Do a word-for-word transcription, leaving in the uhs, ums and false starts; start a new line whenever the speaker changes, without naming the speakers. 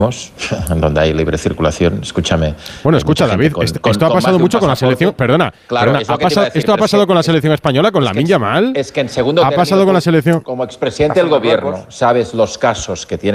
donde hay libre circulación, escúchame.
Bueno, escucha, David, con, esto, con, esto ha pasado mucho con la selección, perdona,
claro,
perdona ha pasado,
decir,
esto ha pasado
es que,
con la selección española, con Lamine Yamal.
Es que en segundo
ha
término,
pasado con la selección.
Como expresidente del gobierno, sabes los casos que tiene